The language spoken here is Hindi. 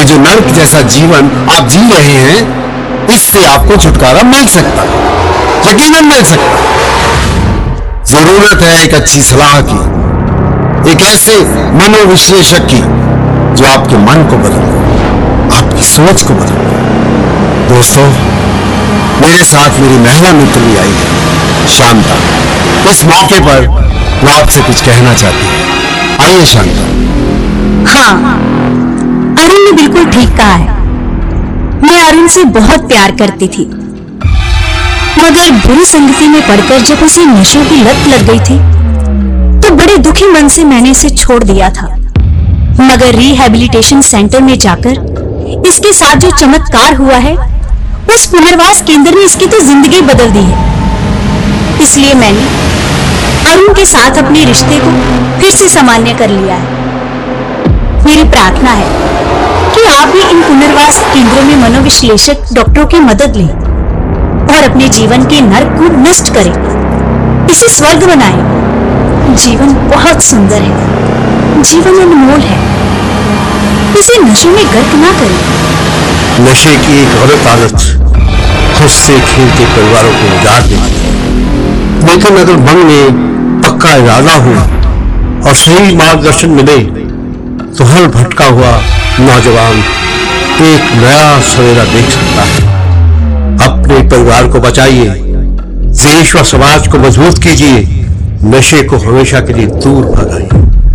ये जो नर्क जैसा जीवन आप जी रहे हैं, इससे आपको छुटकारा मिल सकता है, यकीनन मिल सकता है। जरूरत है एक अच्छी सलाह की, एक ऐसे मनोविश्लेषक की जो आपके मन को बदले, आपकी सोच को बदले। दोस्तों, मेरे साथ मेरी महिला मित्र भी आई है, शांता। इस मौके पर वो आपसे कुछ कहना चाहती है। आइए शांता। हाँ, अरुण ने बिल्कुल ठीक कहा है। मैं अरुण से बहुत प्यार करती थी, मगर बुरी संगति में पड़कर जब उसे नशों की लत लग गई थी तो बड़े दुखी मन से मैंने इसे छोड़ दिया था। मगर रिहैबिलिटेशन सेंटर में जाकर इसके साथ जो चमत्कार हुआ है, उस पुनर्वास केंद्र ने इसकी तो जिंदगी बदल दी है। इसलिए मैंने अरुण के साथ अपने रिश्ते को फिर से सामान्य कर लिया है। मेरी प्रार्थना है कि आप भी इन पुनर्वास केंद्रों में मनोविश्लेषक डॉक्टरों की मदद लें और अपने जीवन के नर्क को नष्ट करें, इसे स्वर्ग बनाएं। जीवन बहुत सुंदर है, जीवन अनमोल है, इसे नशे में गर्क ना करें। नशे की एक गलत आदत हंसते खेलते परिवारों को उजाड़ देती है, लेकिन अगर मन में पक्का इरादा हो और सही मार्गदर्शन मिले तो हर भटका हुआ नौजवान एक नया सवेरा देख सकता है। अपने परिवार को बचाइए, देश व समाज को मजबूत कीजिए, नशे को हमेशा के लिए दूर भगाइए।